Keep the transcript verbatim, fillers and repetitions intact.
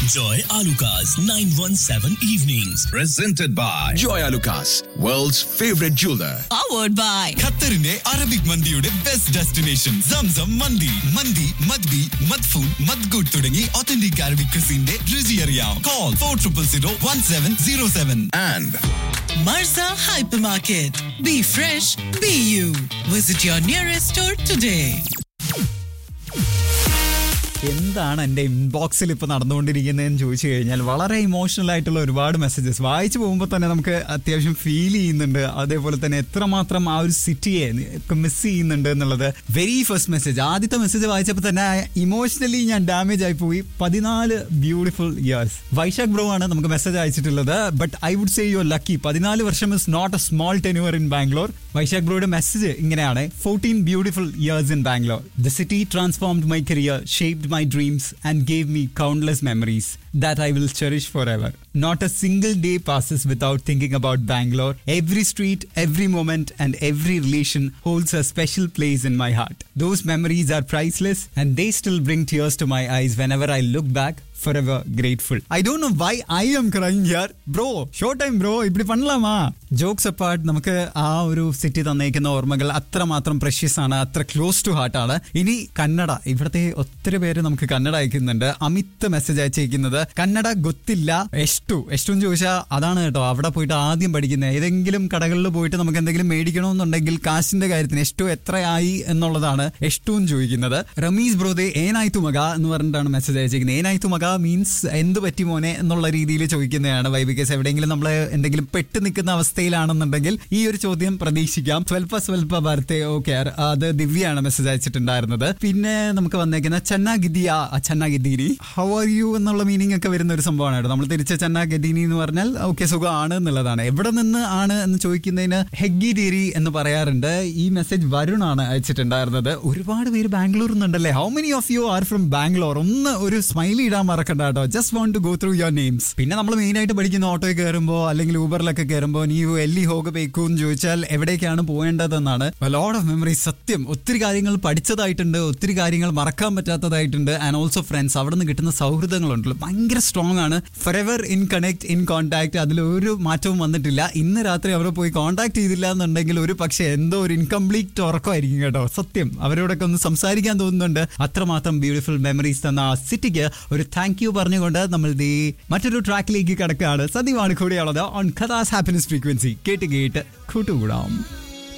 Enjoy Alucard's nine one seven evenings. Presented by Joy Alucard, world's favorite jeweler. Powered by ഖത്തറിന്റെ Arabic മന്തിയുടെ best destination Zamzam മന്തി. മന്തി മദ്ബി മദ്ഫൂൻ മദ്ഗുഡ് തുടങ്ങി authentic Arabic ക്രിസിന്റെ രുചി അറിയാം. Call four zero zero one seven zero seven. And Marza Hypermarket. Be fresh, be you. Visit your nearest store today. എന്താണ് എൻ്റെ ഇൻബോക്സിൽ ഇപ്പോൾ നടന്നുകൊണ്ടിരിക്കുന്നതെന്ന് ചോദിച്ചു കഴിഞ്ഞാൽ വളരെ ഇമോഷണൽ ആയിട്ടുള്ള ഒരുപാട് മെസ്സേജസ് വായിച്ചു പോകുമ്പോൾ തന്നെ നമുക്ക് അത്യാവശ്യം ഫീൽ ചെയ്യുന്നുണ്ട്. അതേപോലെ തന്നെ എത്രമാത്രം ആ ഒരു സിറ്റിയെ ഒക്കെ മിസ് ചെയ്യുന്നുണ്ട് എന്നുള്ളത്. വെരി ഫസ്റ്റ് മെസ്സേജ്, ആദ്യത്തെ മെസ്സേജ് വായിച്ചപ്പോൾ തന്നെ ഇമോഷണലി ഞാൻ ഡാമേജ് ആയി പോയി. പതിനാല് ബ്യൂട്ടിഫുൾ ഇയേഴ്സ്. വൈശാഖ് ബ്രോ ആണ് നമുക്ക് message അയച്ചിട്ടുള്ളത്. But I would say you are lucky. പതിനാല് വർഷം is not A small tenure in Bangalore. Vaishakh ബ്രോയുടെ മെസ്സേജ് ഇങ്ങനെയാണ്: fourteen beautiful years in Bangalore. The city transformed my career, shaped my dreams and gave me countless memories that I will cherish forever. Not a single day passes without thinking about Bangalore. Every street, every moment and every relation holds a special place in my heart. Those memories are priceless and they still bring tears to my eyes whenever I look back. Forever grateful. I don't know why I am crying here. Bro, show time bro. ഇപ്പടി പണലാമാ. Jokes apart, നമുക്ക് ആ ഒരു city തന്നേക്കുന്ന ഓർമ്മകൾ അത്രമാത്രം precious ആണ്, അത്ര close to heart ആണ്. ഇനി കന്നഡ, ഇവിടുത്തെ ഒത്തിരി പേര് നമുക്ക് കന്നഡ അയക്കുന്നുണ്ട്. അമിത് മെസ്സേജ് അയച്ചിരിക്കുന്നത് കന്നഡ ഗൊത്തില്ല എഷ്ടു. എഷ്ടു എന്ന് ചോദിച്ചാൽ അതാണ് കേട്ടോ, അവിടെ പോയിട്ട് ആദ്യം പഠിക്കുന്നത്. ഏതെങ്കിലും കടകളിൽ പോയിട്ട് നമുക്ക് എന്തെങ്കിലും മേടിക്കണമെന്നുണ്ടെങ്കിൽ കാശിന്റെ കാര്യത്തിന് എഷ്ടു എത്രയായി എന്നുള്ളതാണ് എഷ്ടു എന്ന് ചോദിക്കുന്നത്. റമീസ് ബ്രോദേ ഏനായി തുമക എന്ന് പറഞ്ഞിട്ടാണ് മെസ്സേജ് അയച്ചിരിക്കുന്നത്. ഏനായി തുമക മീൻസ് എന്ത് പറ്റി മോനെ എന്നുള്ള രീതിയിൽ ചോദിക്കുന്നതാണ്. വൈ ബിക്കോസ് എവിടെയെങ്കിലും നമ്മൾ എന്തെങ്കിലും പെട്ട് നിൽക്കുന്ന അവസ്ഥയിലാണെന്നുണ്ടെങ്കിൽ ഈ ഒരു ചോദ്യം പ്രതീക്ഷിക്കാം. സ്വൽപ്പ സ്വൽപ്പ ബർത്തേ ഓക്കെ, അത് ദിവ്യാണ് മെസ്സേജ് അയച്ചിട്ടുണ്ടായിരുന്നത്. പിന്നെ നമുക്ക് വന്നേക്കുന്ന ചന്നാഗിദിയ ചന്നാഗിദീനി ഹൗ ആർ യു എന്നുള്ള മീനിങ് ഒക്കെ വരുന്ന ഒരു സംഭവമാണ്. നമ്മൾ തിരിച്ച ചന്നാഗിദീനി എന്ന് പറഞ്ഞാൽ ഓക്കെ സുഖമാണ് എന്നുള്ളതാണ്. എവിടെ നിന്ന് ആണ് എന്ന് ചോദിക്കുന്നതിന് ഹെഗ്ഗിഡേരി എന്ന് പറയാറുണ്ട്. ഈ മെസ്സേജ് വരുണാണ് അയച്ചിട്ടുണ്ടായിരുന്നത്. ഒരുപാട് പേര് Bangalore നിന്നുണ്ടല്ലേ. How many of you are from Bangalore? ഒന്ന് ഒരു സ്മൈലി ഇടാൻ മറക്കണ്ട കേട്ടോ. Just want to go through your names. പിന്നെ നമ്മൾ മെയിൻ ആയിട്ട് പഠിക്കുന്ന ഓട്ടോയിൽ കയറുമ്പോൾ അല്ലെങ്കിൽ ഊബറിലൊക്കെ കയറുമ്പോൾ നീ എല്ലി ഹോഗബേക്കു എന്ന് ചോദിച്ചാൽ എവിടേക്കാണ് പോകേണ്ടതെന്നാണ്. Lot of memories. സത്യം ഒത്തിരി കാര്യങ്ങൾ പഠിച്ചതായിട്ടുണ്ട്, ഒത്തിരി കാര്യങ്ങൾ മറക്കാൻ പറ്റാത്തതായിട്ടുണ്ട്. ആൻഡ് ഓൾസോ ഫ്രണ്ട്സ്, അവിടെ നിന്ന് കിട്ടുന്ന സൗഹൃദങ്ങളുണ്ടല്ലോ ഭയങ്കര സ്ട്രോങ് ആണ്. Forever in connect, in contact, അതിലൊരു മാറ്റവും വന്നിട്ടില്ല. ഇന്ന് രാത്രി അവരെ പോയി കോൺടാക്ട് ചെയ്തില്ല എന്നുണ്ടെങ്കിൽ ഒരു പക്ഷേ എന്തോ ഒരു ഇൻകംപ്ലീറ്റ് ഉറക്കമായിരിക്കും കേട്ടോ. സത്യം അവരോടൊക്കെ ഒന്ന് സംസാരിക്കാൻ തോന്നുന്നുണ്ട്. അത്രമാത്രം ബ്യൂട്ടിഫുൾ മെമ്മറീസ് തന്ന ആ സിറ്റിക്ക് ഒരു താങ്ക് യു പറഞ്ഞുകൊണ്ട് നമ്മൾ ദേ മറ്റൊരു ട്രാക്കിലേക്ക് കിടക്കുകയാണ്. സദ്യമാണ് കൂടെയുള്ളത് ഓൺ ഖദാസ് ഹാപ്പിനെസ് ഫ്രീക്വൻസി. കേട്ട് കേട്ട് കൂട്ടുകൂടാം.